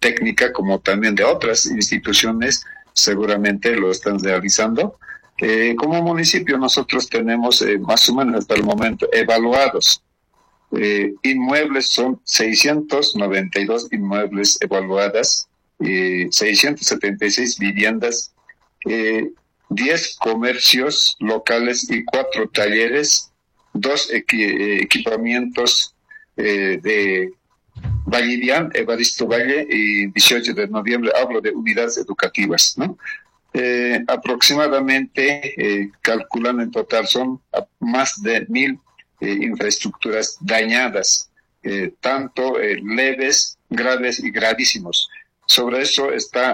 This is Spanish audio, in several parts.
técnica como también de otras instituciones seguramente lo están realizando. Como municipio nosotros tenemos más o menos hasta el momento evaluados inmuebles, son 692 inmuebles evaluadas, 676 viviendas, 10 comercios locales y 4 talleres, 2 equipamientos de Vallivian, Evaristo Valle y 18 de noviembre, hablo de unidades educativas, ¿no? Aproximadamente, calculando en total, son más de 1,000 infraestructuras dañadas, tanto leves, graves y gravísimos. Sobre eso está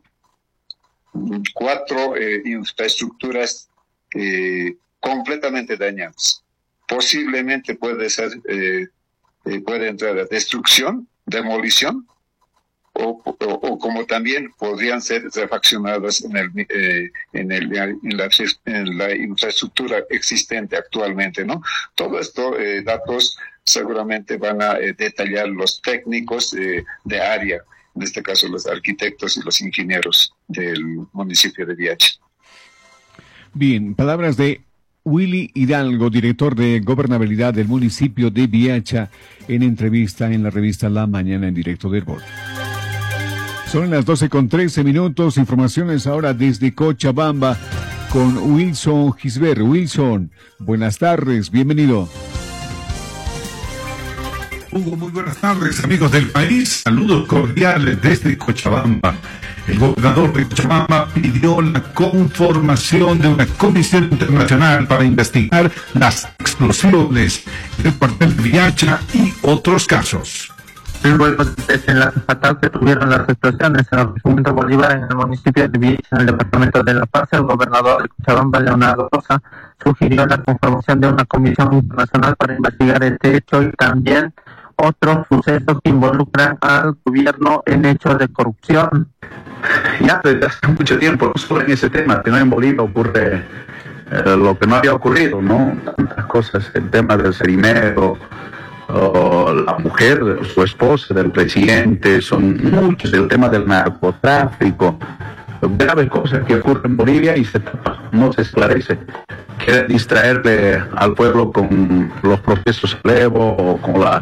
4 infraestructuras completamente dañadas. Posiblemente puede entrar a destrucción, demolición, o como también podrían ser refaccionadas en la infraestructura existente actualmente, ¿no? Todo esto, datos seguramente van a detallar los técnicos de área, en este caso los arquitectos y los ingenieros del municipio de Viacha. Bien, palabras de Willy Hidalgo, director de gobernabilidad del municipio de Viacha, en entrevista en la revista La Mañana en directo del Gol. Son las 12:13, informaciones ahora desde Cochabamba con Wilson Gisbert. Wilson, buenas tardes, bienvenido. Hugo, muy buenas tardes, amigos del país. Saludos cordiales desde Cochabamba. El gobernador de Cochabamba pidió la conformación de una comisión internacional para investigar las explosiones del cuartel de Viacha y otros casos. Luego del desenlace fatal que tuvieron las explosiones en el regimiento Bolívar en el municipio de Viacha, en el departamento de La Paz, el gobernador de Cochabamba, Leonardo Rosa, sugirió la conformación de una comisión internacional para investigar este hecho y también otros sucesos que involucran al gobierno en hechos de corrupción. Ya desde hace mucho tiempo, no solo en ese tema, que no en Bolivia ocurre lo que no había ocurrido, ¿no? Tantas cosas, el tema del cerimero, o la mujer, su esposa, del presidente, son muchos, el tema del narcotráfico, graves cosas que ocurren en Bolivia y se tapa, no se esclarece. Quieren distraerle al pueblo con los procesos Evo o con las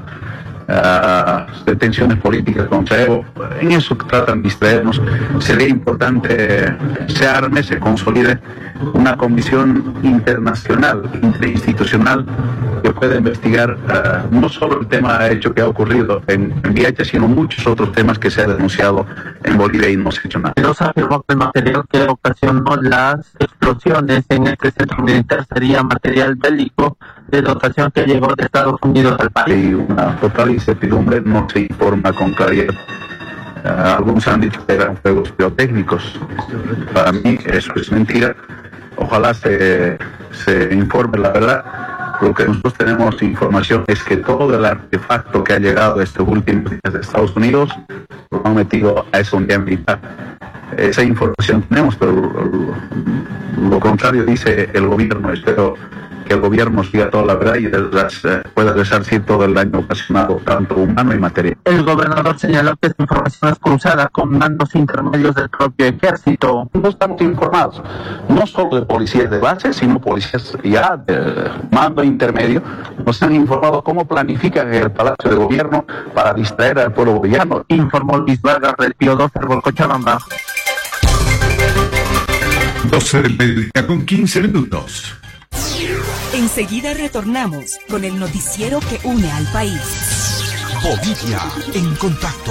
detenciones políticas contra Evo. En eso tratan de distraernos. Sería importante se arme, se consolide una comisión internacional, interinstitucional, que pueda investigar no solo el tema hecho que ha ocurrido en Viacha, sino muchos otros temas que se ha denunciado en Bolivia y no se ha hecho nada. Los afirmó que el material que ocasionó las explosiones en este centro militar sería material bélico de dotación que llegó de Estados Unidos al país. Hay una total incertidumbre, no se informa con claridad. Algunos han dicho que eran fuegos pirotécnicos. Para mí eso es mentira. Ojalá se informe la verdad. Lo que nosotros tenemos información es que todo el artefacto que ha llegado estos últimos días de Estados Unidos lo han metido a esa unidad militar. Esa información tenemos, pero lo contrario dice el gobierno. Espero que el gobierno siga toda la verdad y pueda resarcir todo el daño ocasionado, tanto humano y material. El gobernador señaló que esta información es cruzada con mandos intermedios del propio ejército. No estamos informados, no solo de policías de base, sino policías ya de mando intermedio. Nos han informado cómo planifican el Palacio de Gobierno para distraer al pueblo boliviano. Informó Luis Vargas del Pío 12 por Cochabamba. 12:15. Enseguida retornamos con el noticiero que une al país. Bolivia en contacto.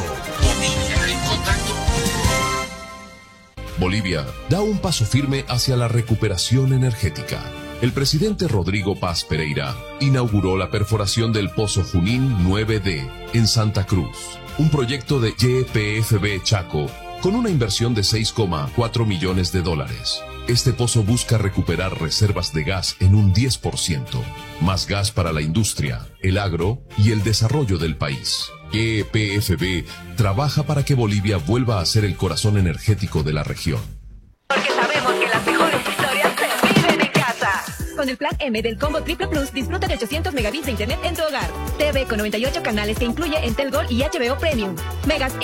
Bolivia da un paso firme hacia la recuperación energética. El presidente Rodrigo Paz Pereira inauguró la perforación del Pozo Junín 9D en Santa Cruz, un proyecto de YPFB Chaco con una inversión de $6,4 millones. Este pozo busca recuperar reservas de gas en un 10%, más gas para la industria, el agro y el desarrollo del país. YPFB trabaja para que Bolivia vuelva a ser el corazón energético de la región. Porque sabemos que las mejores historias se viven en casa. Con el plan M del Combo Triple Plus, disfruta de 800 megabits de internet en tu hogar. TV con 98 canales que incluye Entel Gold y HBO Premium. Megas